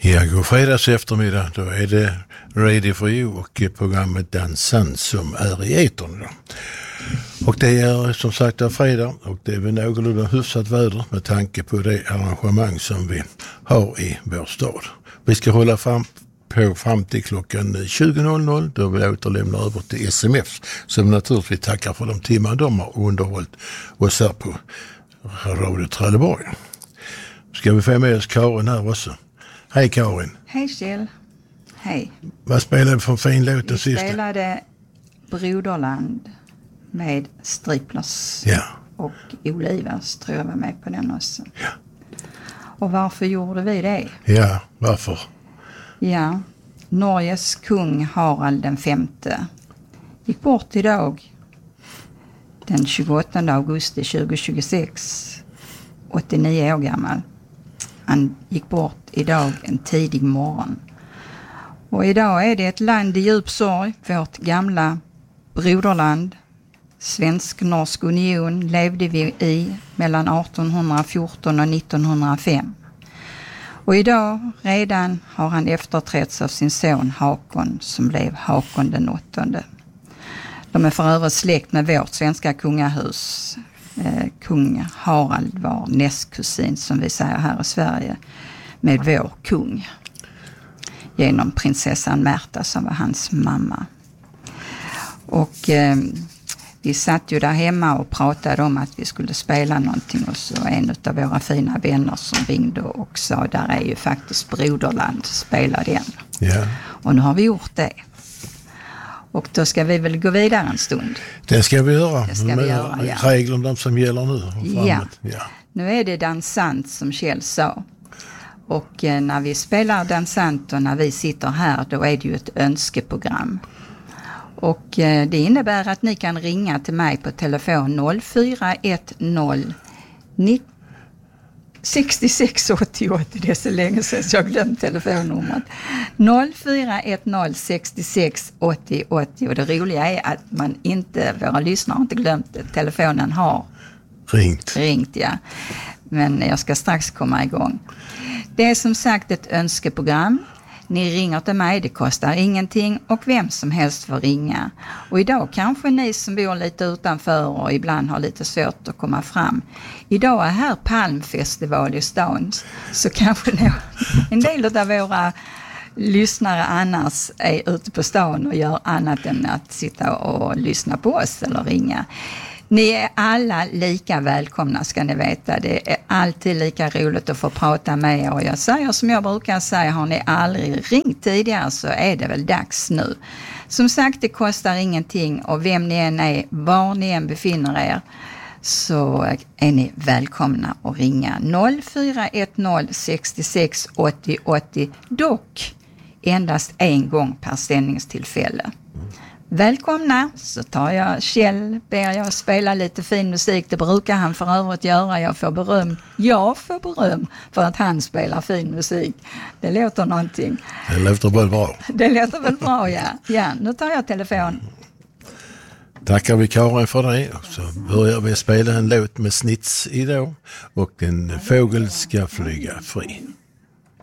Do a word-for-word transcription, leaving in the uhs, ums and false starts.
Ja, god fredags eftermiddag. Då är det Radio for You och programmet Dansan som är i etern då. Och det är som sagt där fredag och det är väl någorlunda hyfsat väder med tanke på det arrangemang som vi har i vår stad. Vi ska hålla fram på fram till klockan tjugo noll noll då vi återlämnar över till S M F som naturligtvis tackar för de timmar de har underhållit oss här på Radio Trelleborg. Ska vi få med oss Karin här också. Hej Karin. Hej Kjell. Hej. Vad spelade vi för fin låt den sista? Vi spelade Broderland med Striplers. Ja. Och Olivas tror jag var med på den också. Ja. Och varför gjorde vi det? Ja, varför? Ja, Norges kung Harald den femte gick bort idag den tjugoåttonde augusti tjugohundratjugosex, åttionio år gammal. Han gick bort idag en tidig morgon. Och idag är det ett land i djup sorg. Vårt gamla broderland, Svensk-Norsk union, levde vi i mellan arton fjorton och nittonhundrafem. Och idag redan har han efterträtts av sin son Hakon som blev Hakon den åttonde. De är för övrigt släkt med vårt svenska kungahus. Eh, kung Harald var nästkusin som vi säger här i Sverige med vår kung. Genom prinsessan Märta som var hans mamma. Och eh, vi satt ju där hemma och pratade om att vi skulle spela någonting och så en av våra fina vänner som ringde och sa där är ju faktiskt Broderland, spela den. Ja. Och nu har vi gjort det. Och då ska vi väl gå vidare en stund. Det ska vi göra. Det ska vi göra, ja. Reglerna som gäller nu. Ja. ja. Nu är det dansant som Kjell sa. Och eh, när vi spelar dansant och när vi sitter här då är det ju ett önskeprogram. Och eh, det innebär att ni kan ringa till mig på telefon noll fyra ett noll sextiosex åttio åttio. Det är så länge sedan så jag glömt telefonnumret. noll fyra ett noll sextiosex åttio åttio. Och det roliga är att man inte, våra lyssnare har inte glömt det. Telefonen har ringt. Ringt, ja. Men jag ska strax komma igång. Det är som sagt ett önskeprogram. Ni ringer till mig, det kostar ingenting och vem som helst får ringa. Och idag kanske ni som bor lite utanför och ibland har lite svårt att komma fram. Idag är här Palmfestival i stan så kanske en del av våra lyssnare annars är ute på stan och gör annat än att sitta och lyssna på oss eller ringa. Ni är alla lika välkomna ska ni veta. Det är alltid lika roligt att få prata med er. Och jag säger som jag brukar säga, har ni aldrig ringt tidigare så är det väl dags nu. Som sagt, det kostar ingenting och vem ni än är, var ni än befinner er så är ni välkomna att ringa noll fyra ett noll sextiosex åttio åttio. Dock endast en gång per sändningstillfälle. Välkomna, så tar jag Kjell, ber jag spela lite fin musik. Det brukar han för övrigt göra. Jag får beröm. Jag får beröm för att han spelar fin musik. Det låter någonting. Det låter väl bra. Det låter väl bra, ja. Ja, nu tar jag telefon. Tackar vi Karin för det. Så börjar vi spela en låt med Snits idag. Och en fågel ska flyga fri.